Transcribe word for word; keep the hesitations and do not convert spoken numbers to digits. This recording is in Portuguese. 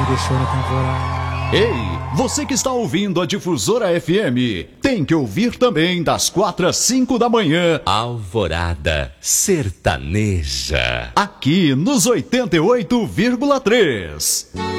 me deixou na temporada. Ei, você que está ouvindo a Difusora F M, tem que ouvir também das quatro às cinco da manhã. Alvorada Sertaneja. Aqui nos oitenta e oito vírgula três.